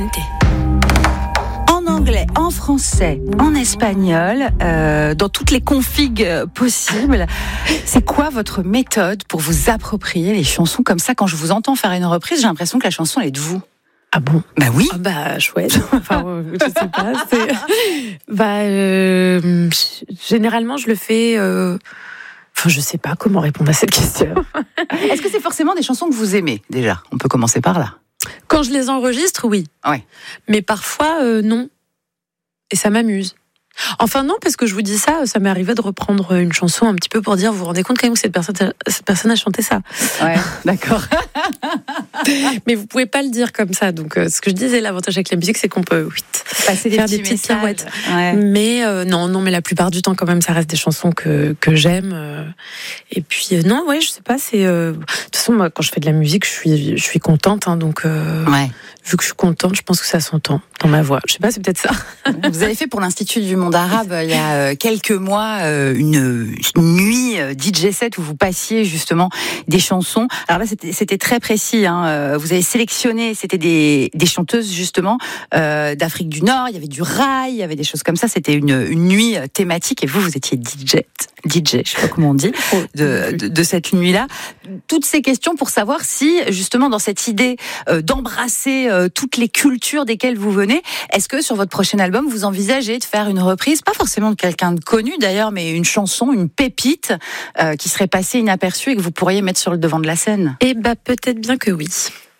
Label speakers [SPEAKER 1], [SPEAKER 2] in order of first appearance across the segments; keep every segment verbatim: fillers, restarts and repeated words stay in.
[SPEAKER 1] En anglais, en français, en espagnol, euh, dans toutes les configs possibles. C'est quoi votre méthode pour vous approprier les chansons comme ça? Quand je vous entends faire une reprise, j'ai l'impression que la chanson elle est de vous.
[SPEAKER 2] Ah bon?
[SPEAKER 1] Bah oui.
[SPEAKER 2] Ah bah chouette. Enfin, euh, je sais pas. C'est... Bah euh, généralement je le fais. Euh... Enfin, je sais pas comment répondre à cette question.
[SPEAKER 1] Est-ce que c'est forcément des chansons que vous aimez déjà? On peut commencer par là.
[SPEAKER 2] Quand je les enregistre, oui.
[SPEAKER 1] Ouais.
[SPEAKER 2] Mais parfois, euh, non. Et ça m'amuse. Enfin non, parce que je vous dis ça, ça m'est arrivé de reprendre une chanson un petit peu pour dire, vous vous rendez compte quand même que cette personne, cette personne a chanté ça.
[SPEAKER 1] Ouais, d'accord.
[SPEAKER 2] Mais vous pouvez pas le dire comme ça. Donc, euh, ce que je disais, l'avantage avec la musique, c'est qu'on peut oui,
[SPEAKER 1] passer des
[SPEAKER 2] faire
[SPEAKER 1] petits
[SPEAKER 2] des petites
[SPEAKER 1] messages.
[SPEAKER 2] pirouettes.
[SPEAKER 1] Ouais.
[SPEAKER 2] Mais euh, non, non, mais la plupart du temps, quand même, ça reste des chansons que que j'aime. Euh, et puis euh, non, ouais, je sais pas. C'est euh, de toute façon, moi, quand je fais de la musique, je suis je suis contente. Hein, donc, euh,
[SPEAKER 1] ouais.
[SPEAKER 2] vu que je suis contente, je pense que ça s'entend dans ma voix. Je sais pas, c'est peut-être ça.
[SPEAKER 1] Vous avez fait pour l'Institut du Monde Arabe il y a quelques mois une, une nuit D J set où vous passiez justement des chansons. Alors là, c'était, c'était très précis. Hein. Vous avez sélectionné, c'était des, des chanteuses justement euh, d'Afrique du Nord. Il y avait du rail, il y avait des choses comme ça. C'était une, une nuit thématique et vous, vous étiez D J. D J, je sais pas comment on dit, de, de, de cette nuit-là. Toutes ces questions pour savoir si, justement, dans cette idée euh, d'embrasser euh, toutes les cultures desquelles vous venez, est-ce que sur votre prochain album, vous envisagez de faire une reprise, pas forcément de quelqu'un de connu d'ailleurs, mais une chanson, une pépite euh, qui serait passée inaperçue et que vous pourriez mettre sur le devant de la scène?
[SPEAKER 2] Eh bah, peut-être bien que oui.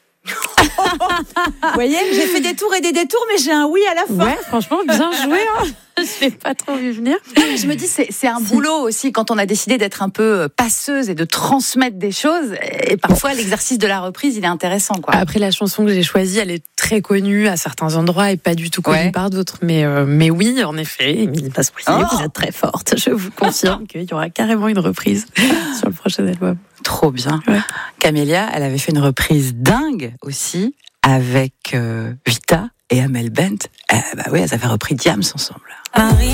[SPEAKER 1] Vous voyez, j'ai fait des tours et des détours, mais j'ai un oui à la fin.
[SPEAKER 2] Ouais, franchement, bien joué. Hein. Je l'ai pas trop vu venir.
[SPEAKER 1] Je me dis, c'est, c'est un boulot aussi quand on a décidé d'être un peu passeuse et de transmettre des choses. Et parfois, l'exercice de la reprise, il est intéressant, quoi.
[SPEAKER 2] Après, la chanson que j'ai choisie, elle est très connue à certains endroits et pas du tout connue ouais. par d'autres. Mais, euh, mais oui, en effet, Émilie Pasquier, oh. vous êtes très forte. Je vous confirme qu'il y aura carrément une reprise sur le prochain album.
[SPEAKER 1] Trop bien.
[SPEAKER 2] Ouais.
[SPEAKER 1] Camélia, elle avait fait une reprise dingue aussi avec euh, Vita et Amel Bent. Euh, bah oui, elles avaient repris Diams ensemble. Paris.